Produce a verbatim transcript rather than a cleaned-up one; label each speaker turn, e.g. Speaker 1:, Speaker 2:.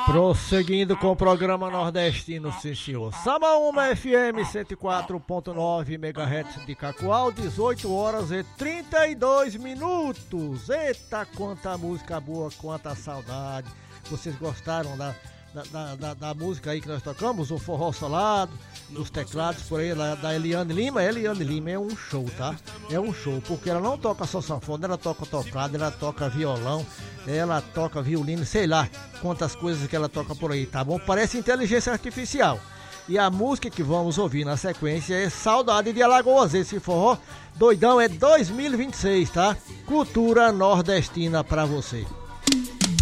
Speaker 1: Prosseguindo com o programa nordestino, sim senhor. Samaúma F M cento e quatro ponto nove megahertz de Cacoal, dezoito horas e trinta e dois minutos. Eita, quanta música boa, quanta saudade. Vocês gostaram da, da, da, da, da música aí que nós tocamos? O Forró Solado, dos teclados por aí, da, da Eliane Lima. Eliane Lima é um show, tá? É um show, porque ela não toca só sanfona, ela toca toclado, ela toca violão, ela toca violino, sei lá quantas coisas que ela toca por aí, tá bom? Parece inteligência artificial. E a música que vamos ouvir na sequência é Saudade de Alagoas. Esse forró doidão é dois mil e vinte e seis, tá? Cultura nordestina pra você.